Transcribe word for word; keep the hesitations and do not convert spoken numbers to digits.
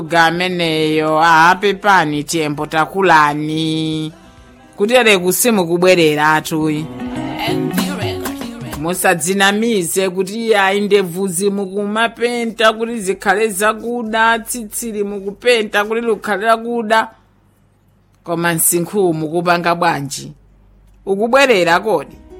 gameneyo ahape pani tempo takulani kutere kusimu kubwerera atuyi musadzinamize kuti ainde bvuzi mukumapenta kuti zikhale zakuda tsitsili mukupenta kuti lukhale lakuda koma msinkhu mukupanga bwanji ukubwerera kodi